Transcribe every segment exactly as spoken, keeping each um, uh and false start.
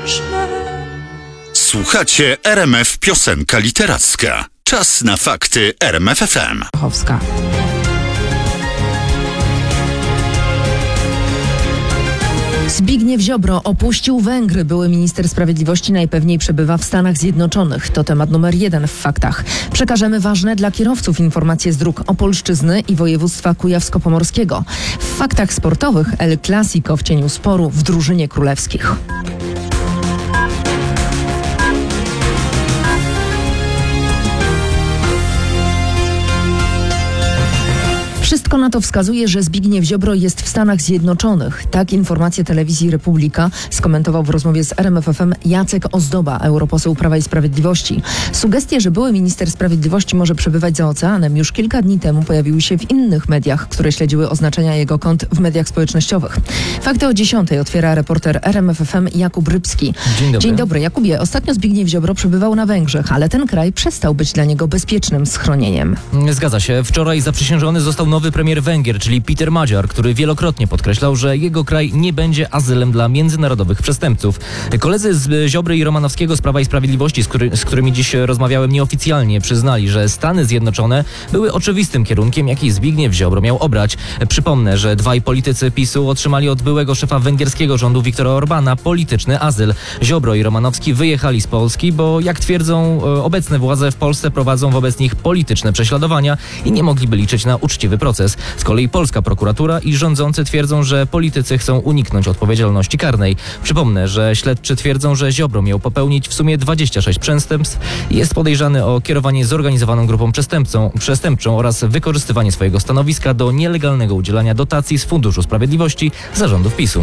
ważne. Słuchacie R M F Piosenka Literacka. Czas na fakty R M F F M. Chowska. Zbigniew Ziobro opuścił Węgry. Były minister sprawiedliwości najpewniej przebywa w Stanach Zjednoczonych. To temat numer jeden w faktach. Przekażemy ważne dla kierowców informacje z dróg Opolszczyzny i województwa kujawsko-pomorskiego. W faktach sportowych El Clasico w cieniu sporu w drużynie królewskich. Wszystko na to wskazuje, że Zbigniew Ziobro jest w Stanach Zjednoczonych. Tak informację telewizji Republika skomentował w rozmowie z R M F F M Jacek Ozdoba, europoseł Prawa i Sprawiedliwości. Sugestie, że były minister sprawiedliwości może przebywać za oceanem, już kilka dni temu pojawiły się w innych mediach, które śledziły oznaczenia jego kont w mediach społecznościowych. Fakty o dziesiątej otwiera reporter R M F F M Jakub Rybski. Dzień dobry. Dzień dobry, Jakubie. Ostatnio Zbigniew Ziobro przebywał na Węgrzech, ale ten kraj przestał być dla niego bezpiecznym schronieniem. Zgadza się. Wczoraj zaprzysiężony został nowy premier Węgier, czyli Peter Magyar, który wielokrotnie podkreślał, że jego kraj nie będzie azylem dla międzynarodowych przestępców. Koledzy z Ziobry i Romanowskiego z Prawa i Sprawiedliwości, z, który, z którymi dziś rozmawiałem nieoficjalnie, przyznali, że Stany Zjednoczone były oczywistym kierunkiem, jaki Zbigniew Ziobro miał obrać. Przypomnę, że dwaj politycy PiSu otrzymali od byłego szefa węgierskiego rządu Viktora Orbana polityczny azyl. Ziobro i Romanowski wyjechali z Polski, bo jak twierdzą obecne władze w Polsce prowadzą wobec nich polityczne prześladowania i nie mogliby liczyć na uczciwy proces. Z kolei polska prokuratura i rządzący twierdzą, że politycy chcą uniknąć odpowiedzialności karnej. Przypomnę, że śledczy twierdzą, że Ziobro miał popełnić w sumie dwadzieścia sześć przestępstw i jest podejrzany o kierowanie zorganizowaną grupą przestępcą, przestępczą oraz wykorzystywanie swojego stanowiska do nielegalnego udzielania dotacji z Funduszu Sprawiedliwości zarządów PiSu.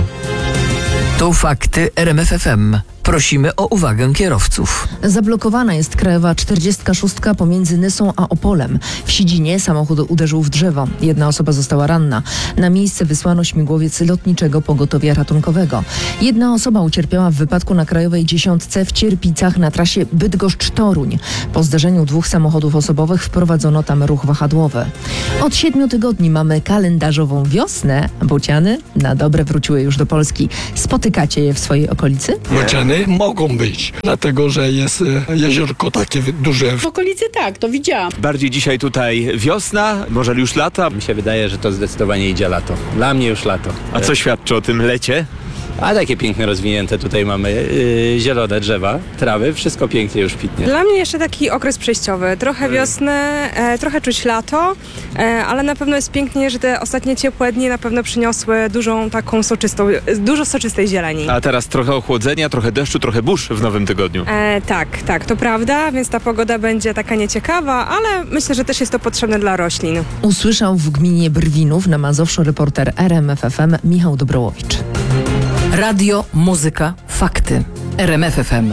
To fakty R M F F M. Prosimy o uwagę kierowców. Zablokowana jest krajowa czterdziestka szóstka pomiędzy Nysą a Opolem. W Sidzinie samochód uderzył w drzewo. Jedna osoba została ranna. Na miejsce wysłano śmigłowiec lotniczego pogotowia ratunkowego. Jedna osoba ucierpiała w wypadku na krajowej dziesiątce w Cierpicach na trasie Bydgoszcz-Toruń. Po zdarzeniu dwóch samochodów osobowych wprowadzono tam ruch wahadłowy. Od siedmiu tygodni mamy kalendarzową wiosnę. Bociany na dobre wróciły już do Polski. Spotykacie je w swojej okolicy? Bociany mogą być, dlatego że jest jeziorko takie duże. W okolicy tak, to widziałam. Bardziej dzisiaj tutaj wiosna, może już lata. Mi się wydaje, że to zdecydowanie idzie lato. Dla mnie już lato. A co świadczy o tym lecie? A takie piękne, rozwinięte tutaj mamy yy, zielone drzewa, trawy, wszystko pięknie już kwitnie. Dla mnie jeszcze taki okres przejściowy. Trochę wiosny, e, trochę czuć lato, e, ale na pewno jest pięknie, że te ostatnie ciepłe dni na pewno przyniosły dużą taką soczystą, dużo soczystej zieleni. A teraz trochę ochłodzenia, trochę deszczu, trochę burz w nowym tygodniu. E, tak, tak, to prawda, więc ta pogoda będzie taka nieciekawa, ale myślę, że też jest to potrzebne dla roślin. Usłyszał w gminie Brwinów na Mazowszu reporter R M F F M Michał Dobrołowicz. Radio, muzyka, fakty. R M F F M.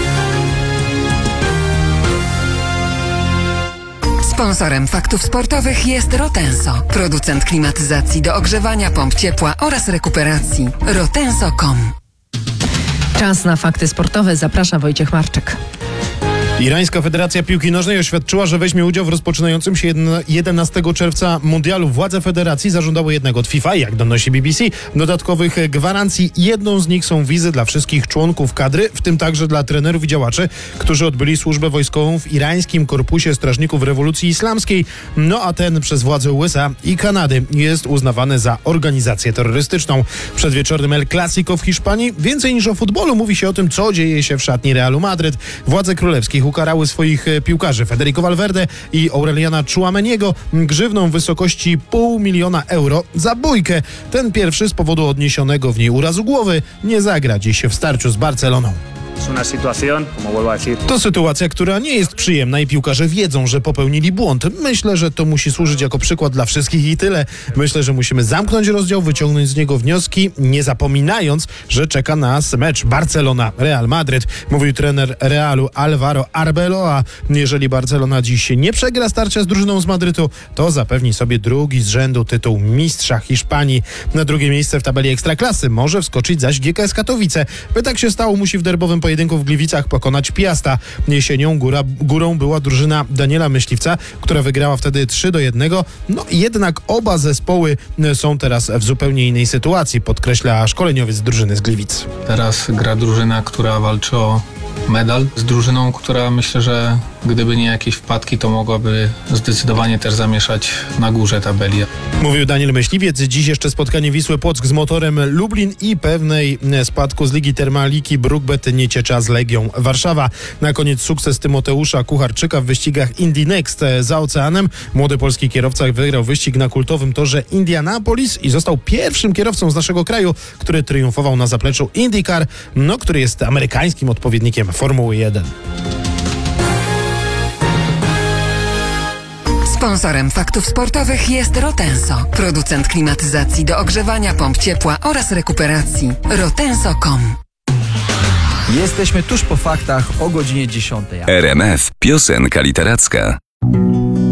Sponsorem faktów sportowych jest Rotenso, producent klimatyzacji do ogrzewania pomp ciepła oraz rekuperacji. rotenso kropka com. Czas na fakty sportowe. Zaprasza Wojciech Marczyk. Irańska Federacja Piłki Nożnej oświadczyła, że weźmie udział w rozpoczynającym się jedenastego czerwca mundialu. Władze federacji zażądały jednak od FIFA, jak donosi B B C, dodatkowych gwarancji. Jedną z nich są wizy dla wszystkich członków kadry, w tym także dla trenerów i działaczy, którzy odbyli służbę wojskową w irańskim Korpusie Strażników Rewolucji Islamskiej. No a ten przez władze U S A i Kanady jest uznawany za organizację terrorystyczną. Przed wieczornym El Clasico w Hiszpanii więcej niż o futbolu mówi się o tym, co dzieje się w szatni Realu Madryt. Władze królewskich ukarały swoich piłkarzy Federico Valverde i Aureliana Tchouameniego grzywną w wysokości pół miliona euro za bójkę. Ten pierwszy z powodu odniesionego w niej urazu głowy nie zagra dziś w starciu z Barceloną. To sytuacja, która nie jest przyjemna i piłkarze wiedzą, że popełnili błąd. Myślę, że to musi służyć jako przykład dla wszystkich i tyle. Myślę, że musimy zamknąć rozdział, wyciągnąć z niego wnioski, nie zapominając, że czeka nas mecz Barcelona-Real Madryt. Mówił trener Realu Alvaro Arbeloa. Jeżeli Barcelona dziś nie przegra starcia z drużyną z Madrytu, to zapewni sobie drugi z rzędu tytuł mistrza Hiszpanii. Na drugie miejsce w tabeli Ekstraklasy może wskoczyć zaś G K S Katowice. By tak się stało, musi w derbowym pojedynku w Gliwicach pokonać Piasta. Jesienią góra, górą była drużyna Daniela Myśliwca, która wygrała wtedy trzy do jednego. No jednak oba zespoły są teraz w zupełnie innej sytuacji, podkreśla szkoleniowiec drużyny z Gliwic. Teraz gra drużyna, która walczy o medal, z drużyną, która myślę, że gdyby nie jakieś wpadki, to mogłaby zdecydowanie też zamieszać na górze tabeli. Mówił Daniel Myśliwiec. Dziś jeszcze spotkanie Wisły Płock z Motorem Lublin i pewnej spadku z Ligi Termaliki Brukbet Nieciecza z Legią Warszawa. Na koniec sukces Tymoteusza Kucharczyka w wyścigach Indy Next za oceanem. Młody polski kierowca wygrał wyścig na kultowym torze Indianapolis i został pierwszym kierowcą z naszego kraju, który triumfował na zapleczu IndyCar, no, który jest amerykańskim odpowiednikiem Formuły jeden. Sponsorem faktów sportowych jest Rotenso, producent klimatyzacji do ogrzewania, pomp ciepła oraz rekuperacji. rotenso kropka com. Jesteśmy tuż po faktach o godzinie dziesiątej. R M F Piosenka Literacka.